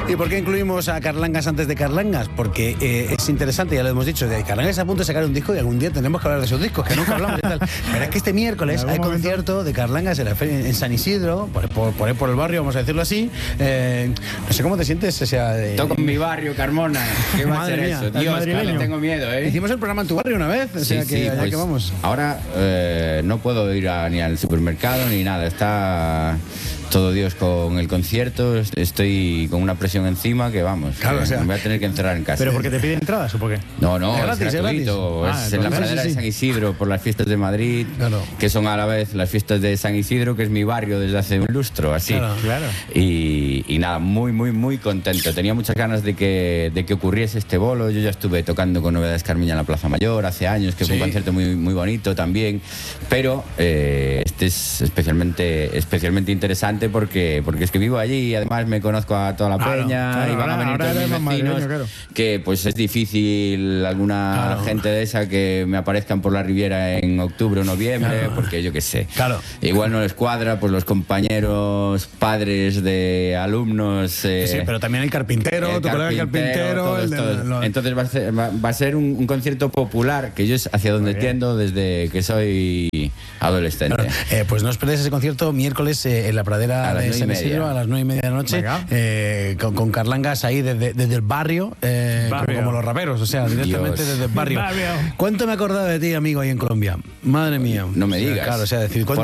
¿Y por qué incluimos a Carlangas antes de Carlangas? Porque es interesante, ya lo hemos dicho, de Carlangas está a punto de sacar un disco y algún día tenemos que hablar de esos discos, que nunca hablamos y tal. Pero es que este miércoles hay concierto de Carlangas en San Isidro, por el barrio, vamos a decirlo así. No sé cómo te sientes. Toco en mi barrio, Carmona. ¿Qué va a ser mía, eso? Dios, claro, tengo miedo, ¿eh? Hicimos el programa en tu barrio una vez, o sea que allá que vamos. Ahora no puedo ir ni al supermercado ni nada. Está todo Dios con el concierto. Estoy con una presión encima que vamos. Claro, o sea, me voy a tener que encerrar en casa. ¿Pero porque te piden entradas o por qué? No, Es gratis, es gratuito. Es en la pradera de San Isidro por las fiestas de Madrid, claro, que son a la vez las fiestas de San Isidro, que es mi barrio desde hace un lustro, así. Claro. Y nada, muy contento. Tenía muchas ganas de que ocurriese este bolo. Yo ya estuve tocando con Novedades Carmiña en la Plaza Mayor hace años, que fue un concierto muy bonito también. Pero este es especialmente interesante porque es que vivo allí y además me conozco a toda la peña y van a venir todos mis vecinos, que pues es difícil alguna gente de esa que me aparezcan por la Riviera en octubre o noviembre, porque yo qué sé. Igual no les cuadra, pues los compañeros, padres de alumnos. Sí, pero también el carpintero, tu colega carpintero. Entonces va a ser un concierto popular que yo es hacia donde tiendo desde que soy adolescente. Claro. Pues no os perdéis ese concierto miércoles en la pradera de San Isidro a las 9:30 de la noche, con Carlangas ahí desde el barrio, como los raperos, o sea, directamente desde el barrio. ¿Cuánto me he acordado de ti, amigo, ahí en Colombia? Madre mía. No me digas. Claro, o sea, decir,